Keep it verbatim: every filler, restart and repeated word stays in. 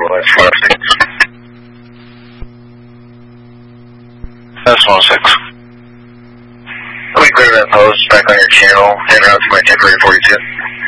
That's plastic. That's one six. Let me clear that post back on your channel, and route to my temporary forty-two.